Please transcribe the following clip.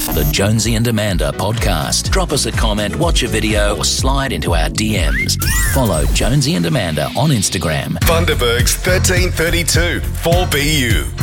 the Jonesy and Amanda podcast. Drop us a comment, watch a video, or slide into our DMs. Follow Jonesy and Amanda on Instagram. Bundaberg's 1332 4BU.